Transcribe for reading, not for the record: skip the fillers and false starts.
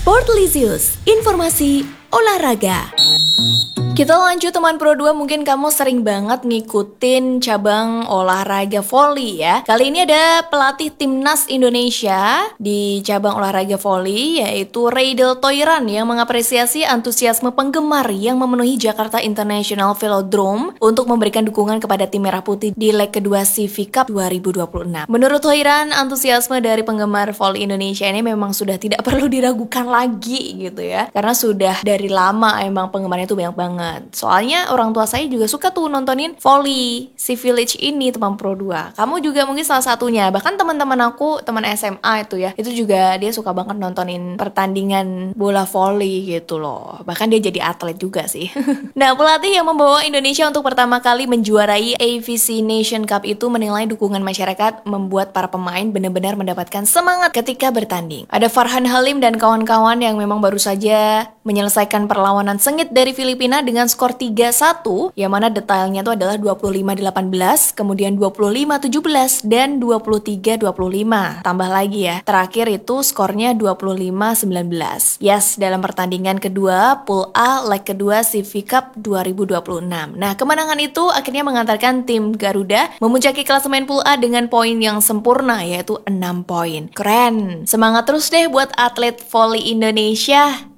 Sportlisius, informasi olahraga. Kita lanjut teman Pro 2, mungkin kamu sering banget ngikutin cabang olahraga voli ya. Kali ini ada pelatih timnas Indonesia di cabang olahraga voli yaitu Reidel Toiran yang mengapresiasi antusiasme penggemar yang memenuhi Jakarta International Velodrome untuk memberikan dukungan kepada tim Merah Putih di leg kedua CV Cup 2026. Menurut Toiran, antusiasme dari penggemar voli Indonesia ini memang sudah tidak perlu diragukan lagi gitu ya. Karena sudah dari lama emang penggemarnya tuh banyak banget. Soalnya orang tua saya juga suka tuh nontonin volley si Village ini teman Pro 2. Kamu juga mungkin salah satunya. Bahkan teman-teman aku, teman SMA itu ya, itu juga dia suka banget nontonin pertandingan bola volley gitu loh. Bahkan dia jadi atlet juga sih. Nah, pelatih yang membawa Indonesia untuk pertama kali menjuarai AVC Nation Cup itu menilai dukungan masyarakat membuat para pemain benar-benar mendapatkan semangat ketika bertanding. Ada Farhan Halim dan kawan-kawan yang memang baru saja menyelesaikan perlawanan sengit dari Filipina dengan skor 3-1, yang mana detailnya itu adalah 25-18, kemudian 25-17, dan 23-25. Tambah lagi ya, terakhir itu skornya 25-19. Yes, dalam pertandingan kedua, Pool A, leg kedua CV Cup 2026. Nah, kemenangan itu akhirnya mengantarkan tim Garuda memuncaki klasemen Pool A dengan poin yang sempurna, yaitu 6 poin. Keren! Semangat terus deh buat atlet voli Indonesia!